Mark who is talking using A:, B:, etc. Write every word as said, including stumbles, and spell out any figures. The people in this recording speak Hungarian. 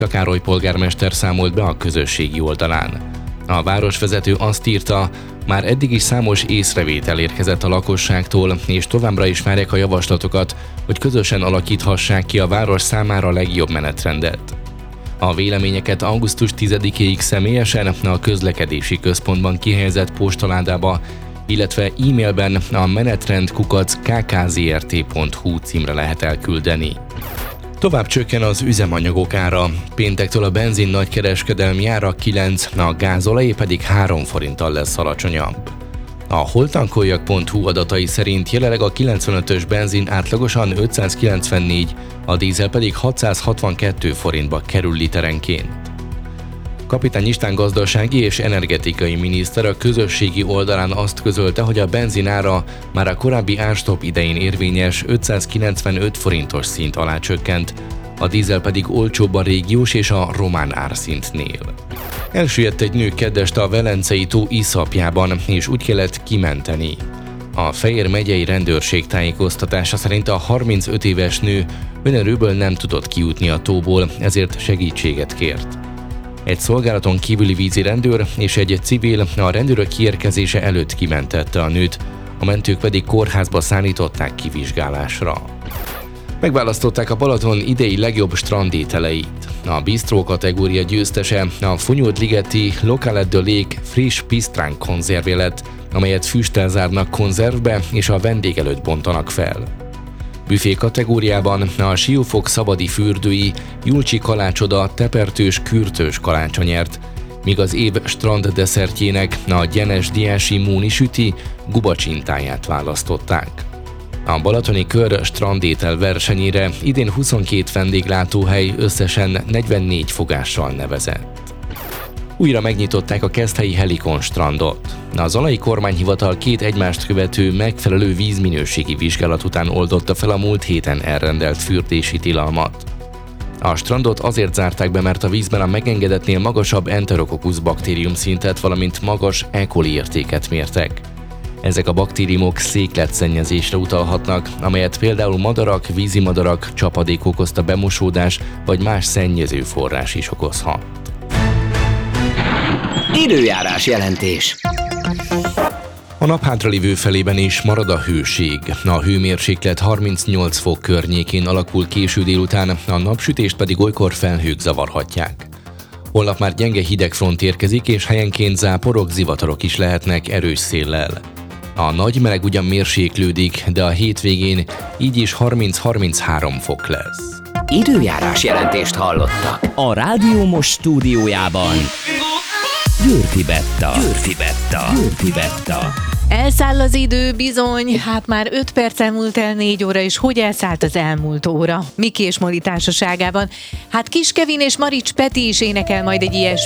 A: Károly polgármester számolt be a közösségi oldalán. A városvezető azt írta, már eddig is számos észrevétel érkezett a lakosságtól, és továbbra is várják a javaslatokat, hogy közösen alakíthassák ki a város számára a legjobb menetrendet. A véleményeket augusztus tizedikéig személyesen a közlekedési központban kihelyezett postaládába, illetve e-mailben a menetrend kukac k k z r t pont h u címre lehet elküldeni. Tovább csökken az üzemanyagok ára. Péntektől a benzin nagykereskedelmi ára kilenc, a gázolaj pedig három forinttal lesz alacsonyabb. A holtankoljak pont h u adatai szerint jelenleg a kilencvenötös benzin átlagosan ötszázkilencvennégy, a dízel pedig hatszázhatvankettő forintba kerül literenként. Kapitány István gazdasági és energetikai miniszter a közösségi oldalán azt közölte, hogy a benzin ára már a korábbi árstopp idején érvényes ötszázkilencvenöt forintos szint alá csökkent, a dízel pedig olcsóbb a régiós és a román árszintnél. Elsüllyedt egy nő keddeste a Velencei tó iszapjában, és úgy kellett kimenteni. A Fejér megyei rendőrség tájékoztatása szerint a harmincöt éves nő önerőből nem tudott kijutni a tóból, ezért segítséget kért. Egy szolgálaton kívüli vízi rendőr és egy civil a rendőrök kiérkezése előtt kimentette a nőt, a mentők pedig kórházba szállították kivizsgálásra. Megválasztották a Balaton idei legjobb strandételeit. A bistró kategória győztese a Funyódligeti Locale de Lake friss pisztránk konzervje lett, amelyet füsttel zárnak konzervbe és a vendég előtt bontanak fel. Büfé kategóriában a Siófok szabadi fürdői Julcsi kalácsoda tepertős kürtős kalácsa nyert, míg az év strand desszertjének a Gyenes Diási Móni süti gubacsintáját választották. A Balatoni Kör strandétel versenyére idén huszonkét vendéglátóhely összesen negyvennégy fogással nevezett. Újra megnyitották a keszthelyi Helikon strandot. A zalai kormányhivatal két egymást követő megfelelő vízminőségi vizsgálat után oldotta fel a múlt héten elrendelt fürdési tilalmat. A strandot azért zárták be, mert a vízben a megengedetnél magasabb Enterococcus baktérium szintet, valamint magas E. coli értéket mértek. Ezek a baktériumok széklettszennyezésre utalhatnak, amelyet például madarak, vízimadarak, csapadék okozta bemosódás vagy más szennyező forrás is okozhat.
B: Időjárás jelentés.
A: A nap hátralévő felében is marad a hőség. A hőmérséklet harmincnyolc fok környékén alakul késő délután, a napsütést pedig olykor felhők zavarhatják. Holnap már gyenge hidegfront érkezik, és helyenként záporok, zivatarok is lehetnek erős széllel. A nagy meleg ugyan mérséklődik, de a hétvégén így is harminc-harminchárom fok lesz.
B: Időjárás jelentést hallottak. A Rádió Most stúdiójában Győrfi Betta. Győrfi Betta. Győrfi Betta.
C: Elszáll az idő, bizony, hát már öt perc elmúlt el négy óra, és hogy elszállt az elmúlt óra? Miki és Moli társaságában. Hát Kis Kevin és Marics Peti is énekel majd egy ilyes